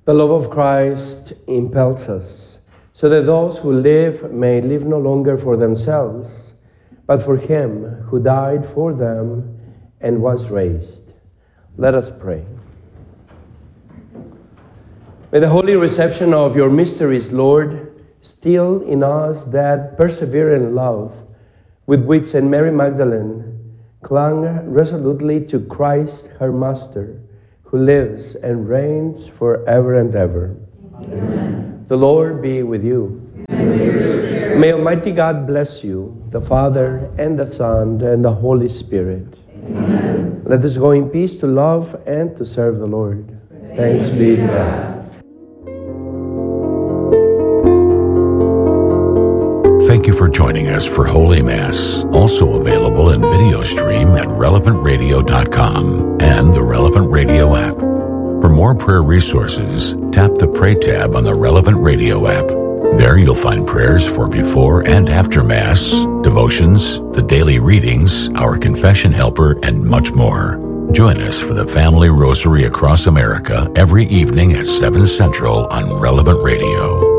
The love of Christ impels us, so that those who live may live no longer for themselves, but for Him who died for them and was raised. Let us pray. May the holy reception of your mysteries, Lord, still in us that persevering love with which St. Mary Magdalene clung resolutely to Christ, her Master, who lives and reigns forever and ever. Amen. The Lord be with you. And with your spirit. May Almighty God bless you, the Father, and the Son, and the Holy Spirit. Amen. Let us go in peace to love and to serve the Lord. Thanks be to God. Thank you for joining us for Holy Mass, also available in video stream at relevantradio.com and the Relevant Radio app. For more prayer resources, tap the Pray tab on the Relevant Radio app. There you'll find prayers for before and after Mass, devotions, the daily readings, our confession helper, and much more. Join us for the Family Rosary across America every evening at 7 Central on Relevant Radio.